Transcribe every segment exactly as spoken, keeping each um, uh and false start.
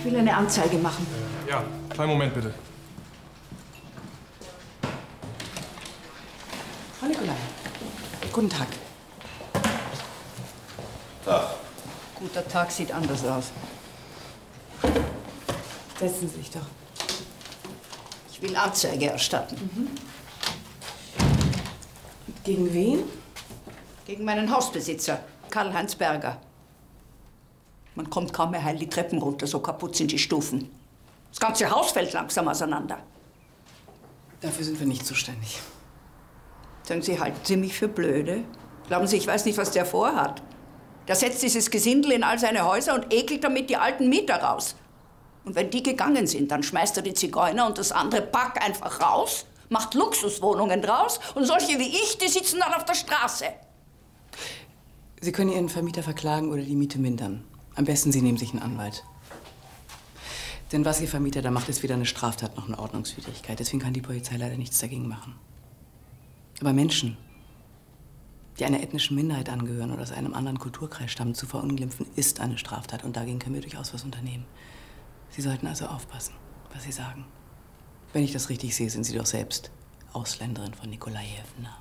will eine Anzeige machen. Äh, ja, kleinen Moment bitte. Frau Nikolai, guten Tag. Tag. Guter Tag sieht anders aus. Setzen Sie sich doch. Ich will Anzeige erstatten. Mhm. Gegen wen? Gegen meinen Hausbesitzer, Karl-Heinz Berger. Man kommt kaum mehr heil die Treppen runter, so kaputt sind die Stufen. Das ganze Haus fällt langsam auseinander. Dafür sind wir nicht zuständig. Sagen Sie, halten Sie mich für blöde? Glauben Sie, ich weiß nicht, was der vorhat? Der setzt dieses Gesindel in all seine Häuser und ekelt damit die alten Mieter raus. Und wenn die gegangen sind, dann schmeißt er die Zigeuner und das andere Pack einfach raus, macht Luxuswohnungen draus und solche wie ich, die sitzen dann auf der Straße. Sie können Ihren Vermieter verklagen oder die Miete mindern. Am besten, Sie nehmen sich einen Anwalt. Denn was Ihr Vermieter da macht, ist weder eine Straftat noch eine Ordnungswidrigkeit. Deswegen kann die Polizei leider nichts dagegen machen. Aber Menschen, die einer ethnischen Minderheit angehören oder aus einem anderen Kulturkreis stammen, zu verunglimpfen, ist eine Straftat. Und dagegen können wir durchaus was unternehmen. Sie sollten also aufpassen, was Sie sagen. Wenn ich das richtig sehe, sind Sie doch selbst Ausländerin von Nikolajewna.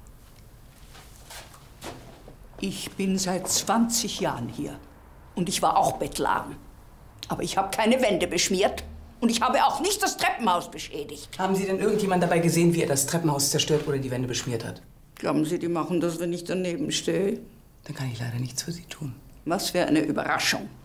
Ich bin seit zwanzig Jahren hier. Und ich war auch bettlagen. Aber ich habe keine Wände beschmiert. Und ich habe auch nicht das Treppenhaus beschädigt. Haben Sie denn irgendjemand dabei gesehen, wie er das Treppenhaus zerstört oder die Wände beschmiert hat? Glauben Sie, die machen das, wenn ich daneben stehe? Dann kann ich leider nichts für Sie tun. Was für eine Überraschung.